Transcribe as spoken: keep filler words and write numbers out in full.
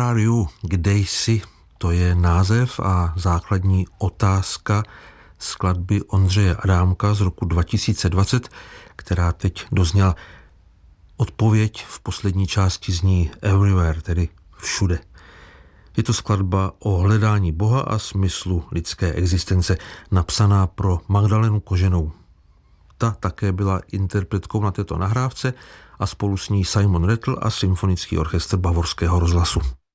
are you? Kde jsi? To je název a základní otázka skladby Ondřeje Adámka z roku dva tisíce dvacet, která teď dozněla. Odpověď v poslední části zní everywhere, tedy všude. Je to skladba o hledání Boha a smyslu lidské existence, napsaná pro Magdalenu Koženou. Ta také byla interpretkou na této nahrávce a spolu s ní Simon Rattle a Symfonický orchestr Bavorského rozhlasu.